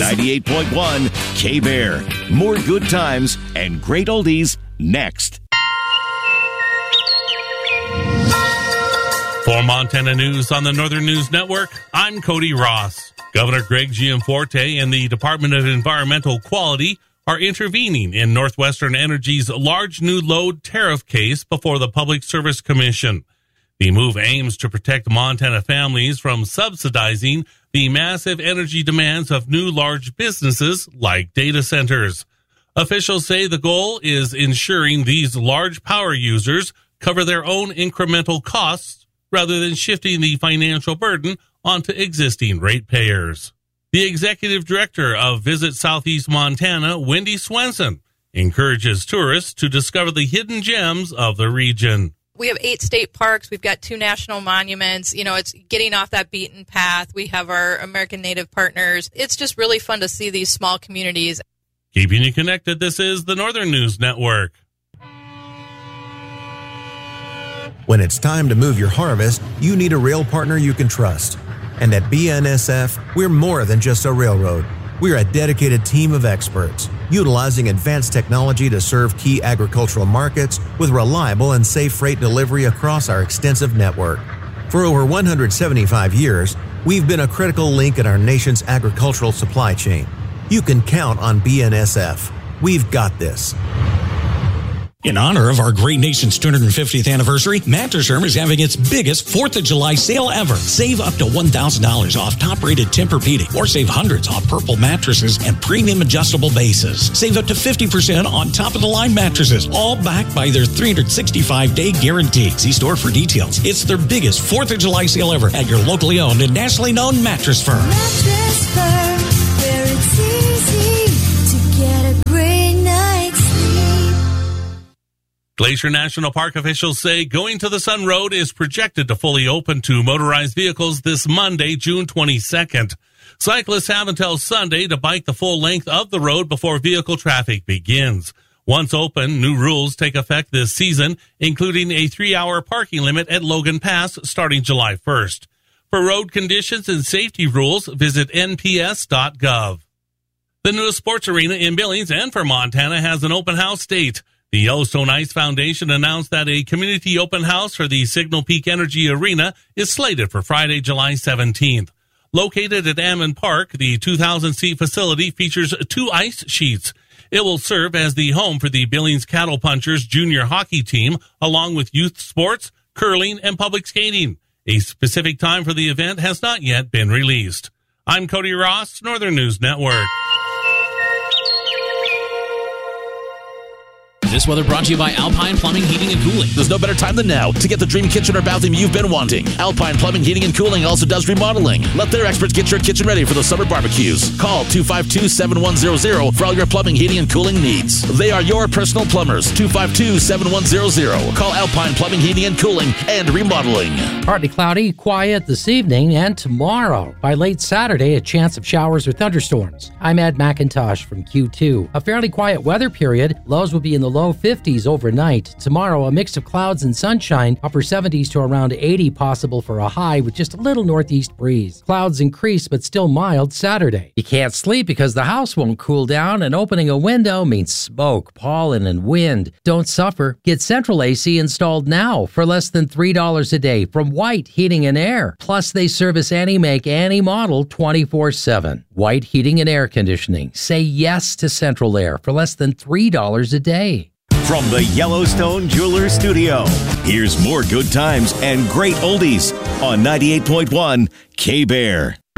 98.1 K-Bear. More good times and great oldies next. For Montana News on the Northern News Network, I'm Cody Ross. Governor Greg Gianforte and the Department of Environmental Quality are intervening in Northwestern Energy's large new load tariff case before the Public Service Commission. The move aims to protect Montana families from subsidizing the massive energy demands of new large businesses like data centers. Officials say the goal is ensuring these large power users cover their own incremental costs rather than shifting the financial burden onto existing ratepayers. The executive director of Visit Southeast Montana, Wendy Swenson, encourages tourists to discover the hidden gems of the region. We have 8 state parks. We've got 2 national monuments. You know, it's getting off that beaten path. We have our American Native partners. It's just really fun to see these small communities. Keeping you connected, this is the Northern News Network. When it's time to move your harvest, you need a rail partner you can trust. And at BNSF, we're more than just a railroad. We're a dedicated team of experts, utilizing advanced technology to serve key agricultural markets with reliable and safe freight delivery across our extensive network. For over 175 years, we've been a critical link in our nation's agricultural supply chain. You can count on BNSF. We've got this. In honor of our great nation's 250th anniversary, Mattress Firm is having its biggest 4th of July sale ever. Save up to $1,000 off top-rated Tempur-Pedic, or save hundreds off Purple mattresses and premium adjustable bases. Save up to 50% on top-of-the-line mattresses, all backed by their 365-day guarantee. See store for details. It's their biggest 4th of July sale ever at your locally owned and nationally known Mattress Firm. Mattress Firm, where it's easy to get a great night's sleep. Glacier National Park officials say Going to the Sun Road is projected to fully open to motorized vehicles this Monday, June 22nd. Cyclists have until Sunday to bike the full length of the road before vehicle traffic begins. Once open, new rules take effect this season, including a 3-hour parking limit at Logan Pass starting July 1st. For road conditions and safety rules, visit nps.gov. The newest sports arena in Billings and for Montana has an open house date. The Yellowstone Ice Foundation announced that a community open house for the Signal Peak Energy Arena is slated for Friday, July 17th. Located at Ammon Park, the 2,000-seat facility features 2 ice sheets. It will serve as the home for the Billings Cattle Punchers junior hockey team, along with youth sports, curling, and public skating. A specific time for the event has not yet been released. I'm Cody Ross, Northern News Network. This weather brought to you by Alpine Plumbing, Heating, and Cooling. There's no better time than now to get the dream kitchen or bathroom you've been wanting. Alpine Plumbing, Heating, and Cooling also does remodeling. Let their experts get your kitchen ready for the summer barbecues. Call 252-7100 for all your plumbing, heating, and cooling needs. They are your personal plumbers. 252-7100. Call Alpine Plumbing, Heating, and Cooling and Remodeling. Partly cloudy, quiet this evening and tomorrow. By late Saturday, a chance of showers or thunderstorms. I'm Ed McIntosh from Q2. A fairly quiet weather period. Lows will be in the low 50s overnight. Tomorrow, a mix of clouds and sunshine, upper 70s to around 80 possible for a high with just a little northeast breeze. Clouds increase but still mild Saturday. You can't sleep because the house won't cool down, and opening a window means smoke, pollen, and wind. Don't suffer. Get central AC installed now for less than $3 a day from White Heating and Air. Plus, they service any make, any model 24/7. White Heating and Air Conditioning. Say yes to Central Air for less than $3 a day. From the Yellowstone Jewelers Studio, here's more good times and great oldies on 98.1 K-Bear.